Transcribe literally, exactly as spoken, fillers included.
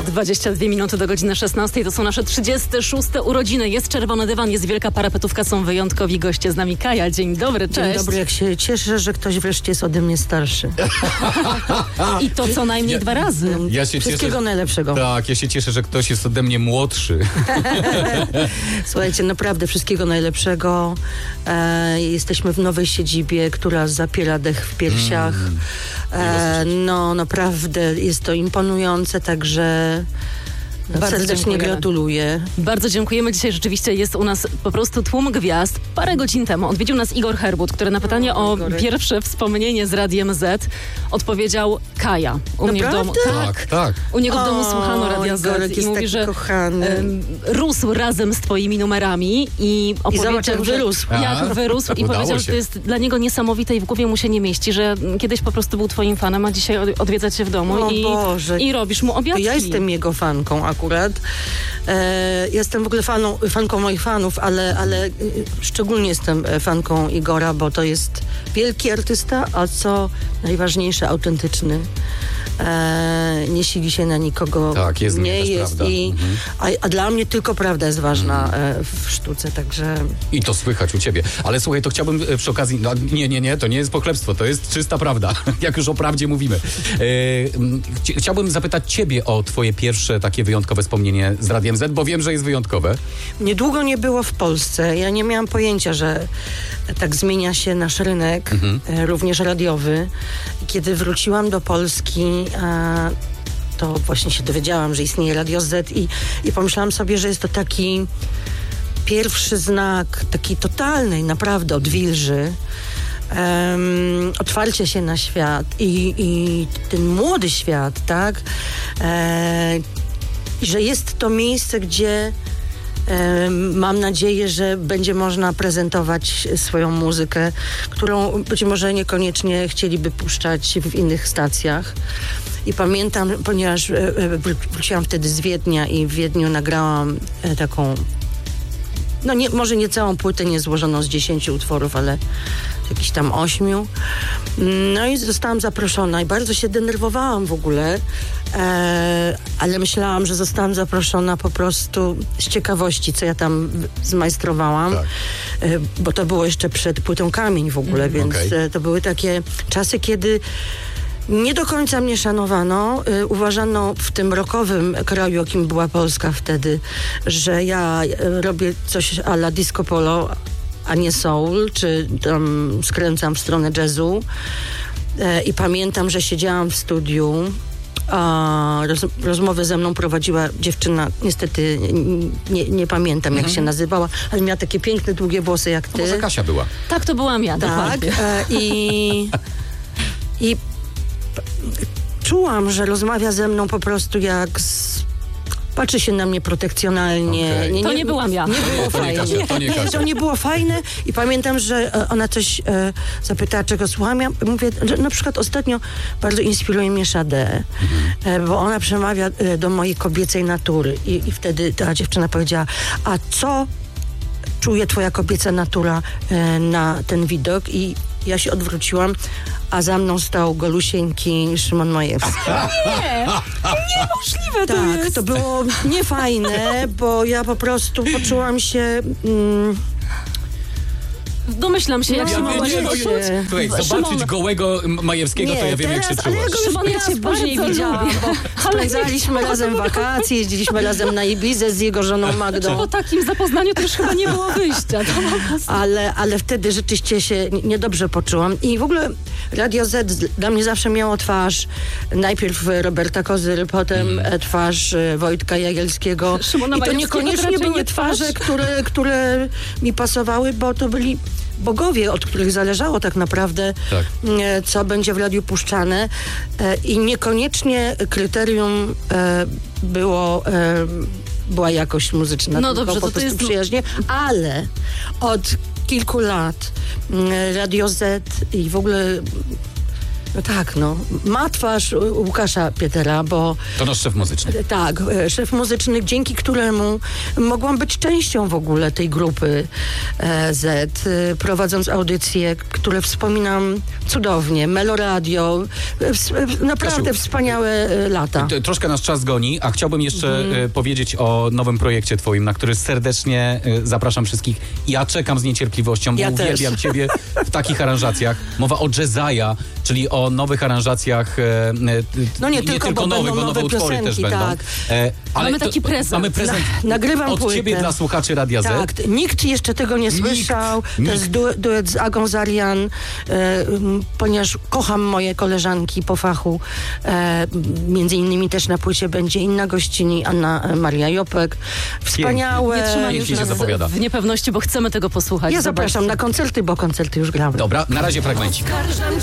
dwadzieścia dwie minuty do godziny szesnastej. To są nasze trzydzieste szóste urodziny. Jest czerwony dywan, jest wielka parapetówka, są wyjątkowi goście. Z nami Kaja. Dzień dobry, cześć. Dzień dobry, jak się cieszę, że ktoś wreszcie jest ode mnie starszy. I to co najmniej Ja- dwa razy. Ja się Wszystkiego cieszę, najlepszego. tak, ja się cieszę, że ktoś jest ode mnie młodszy. Słuchajcie, naprawdę wszystkiego najlepszego. E, jesteśmy w nowej siedzibie, która zapiera dech w piersiach. E, no naprawdę jest to imponujące, także no, Bardzo serdecznie dziękujemy. gratuluję. Bardzo dziękujemy. Dzisiaj rzeczywiście jest u nas po prostu tłum gwiazd. Parę godzin temu odwiedził nas Igor Herbut, który na pytanie O, o Igorek. pierwsze wspomnienie z Radiem Z odpowiedział Kaja. U mnie w domu. Naprawdę? Tak, tak. U niego w domu O, słuchano Radia Igorek Z i jest mówi, taki że kochany. em, rósł razem z twoimi numerami i opowiedział, zobacz, jak że- wyrósł. Jak Aha, wyrósł i udało powiedział, się. że to jest dla niego niesamowite i w głowie mu się nie mieści, że kiedyś po prostu był twoim fanem, a dzisiaj od- odwiedza cię w domu O i, Boże. i robisz mu obiadki. Ja jestem jego fanką akurat. E, jestem w ogóle faną, fanką moich fanów, ale, ale y, szczególnie jestem e, fanką Igora, bo to jest wielki artysta, a co najważniejsze, autentyczny. E, nie sili się na nikogo. Tak, jest w nim nie też jest. prawda. I, Mhm. a, a dla mnie tylko prawda jest ważna e, w sztuce, także... I to słychać u ciebie. Ale słuchaj, to chciałbym e, przy okazji... No, nie, nie, nie, to nie jest pochlebstwo, to jest czysta prawda. Jak już o prawdzie mówimy. E, m, chci- chciałbym zapytać ciebie o twoje pierwsze takie wyjątkowe wspomnienie z Radiem Z, bo wiem, że jest wyjątkowe. Niedługo nie było w Polsce. Ja nie miałam pojęcia, że tak zmienia się nasz rynek, e, również radiowy. Kiedy wróciłam do Polski, a, to właśnie się dowiedziałam, że istnieje Radio Z i, i pomyślałam sobie, że jest to taki pierwszy znak, taki totalnej naprawdę odwilży, um, otwarcia się na świat i, i ten młody świat, tak? E, że jest to miejsce, gdzie em, mam nadzieję, że będzie można prezentować swoją muzykę, którą być może niekoniecznie chcieliby puszczać w innych stacjach. I pamiętam, ponieważ e, e, wró- wróciłam wtedy z Wiednia i w Wiedniu nagrałam e, taką, no nie, może nie całą płytę, nie złożoną z dziesięciu utworów, ale jakiś tam ośmiu. No i zostałam zaproszona i bardzo się denerwowałam w ogóle, e, ale myślałam, że zostałam zaproszona po prostu z ciekawości, co ja tam zmajstrowałam, Tak. e, bo to było jeszcze przed płytą Kamień w ogóle, więc okej. e, to były takie czasy, kiedy nie do końca mnie szanowano. Y, uważano w tym rockowym kraju, jakim była Polska wtedy, że ja y, robię coś a la disco polo, a nie soul, czy tam skręcam w stronę jazzu. Y, I pamiętam, że siedziałam w studiu. A roz, rozmowę ze mną prowadziła dziewczyna, niestety nie, nie pamiętam jak się nazywała, ale miała takie piękne, długie włosy jak To ty. może Kasia była. Tak, to byłam ja, Tak, dokładnie. e, i, i p- czułam, że rozmawia ze mną po prostu jak z, patrzy się na mnie protekcjonalnie. Okej. To nie byłam ja. Nie było To nie fajnie. Kasia, to nie Kasia. To nie było fajne i pamiętam, że e, ona coś e, zapytała, czego słucham. Ja mówię, że na przykład ostatnio bardzo inspiruje mnie Sade, e, bo ona przemawia e, do mojej kobiecej natury i, i wtedy ta dziewczyna powiedziała, a co czuje twoja kobieca natura e, na ten widok? I ja się odwróciłam, a za mną stał golusieńki Szymon Majewski. Nie, niemożliwe to Tak, jest. to było niefajne, bo ja po prostu poczułam się... Mm, Domyślam się, jak No, się ja mogłaś wiem, poczuć. nie. Słuchaj, zobaczyć Szymon- gołego Majewskiego, to ja wiem, jak się teraz, ale ja czułaś. go Szymon, już ja raz cię później bardzo widziałam, lubię. bo Ale spędzaliśmy nie razem chciałam wakacje, jeździliśmy razem na Ibizę z jego żoną Magdą. Po takim zapoznaniu to już chyba nie było wyjścia. To po prostu... Ale, ale wtedy rzeczywiście się nie- niedobrze poczułam. I w ogóle Radio Z dla mnie zawsze miało twarz najpierw Roberta Kozyry, potem mm. twarz e, Wojtka Jagielskiego. Szymona I to Majewskiego niekoniecznie raczej były nie twarz. twarze, które, które mi pasowały, bo to byli bogowie, od których zależało tak naprawdę, Tak. e, co będzie w radiu puszczane. E, I niekoniecznie kryterium e, było... E, była jakość muzyczna, No tylko dobrze, po to to prostu jest- przyjaźnie, ale od kilku lat mm, Radio Z i w ogóle No tak, no. Ma twarz Łukasza Pietera, bo... To nasz szef muzyczny. Tak, e, szef muzyczny, dzięki któremu mogłam być częścią w ogóle tej grupy e, Z, e, prowadząc audycje, które wspominam cudownie. Meloradio, e, ws- e, naprawdę Kasiu, wspaniałe e, lata. T- Troszkę nasz czas goni, a chciałbym jeszcze Mhm. e, powiedzieć o nowym projekcie twoim, na który serdecznie e, zapraszam wszystkich. Ja czekam z niecierpliwością, bo Ja też. uwielbiam ciebie w takich aranżacjach. Mowa o jazzaja, czyli o nowych aranżacjach. E, e, No nie tylko, bo nowe, będą bo nowe nowe utwory też piosenki, będą. tak. E, ale Mamy to- taki prezent. Mamy prezent Na- nagrywam od płytę. ciebie dla słuchaczy Radia Z. Tak, t- nikt jeszcze tego nie Nikt, słyszał. To nikt. jest du- duet z Agą Zarian, e, m, ponieważ kocham moje koleżanki po fachu. E, między innymi też na płycie będzie inna gościni, Anna e, Maria Jopek. Wspaniałe. Nie trzymaj już Pięknie się nas zapowiada. w niepewności, bo chcemy tego posłuchać. Ja Zobaczcie. zapraszam na koncerty, bo koncerty już gramy. Dobra, na razie fragmencik.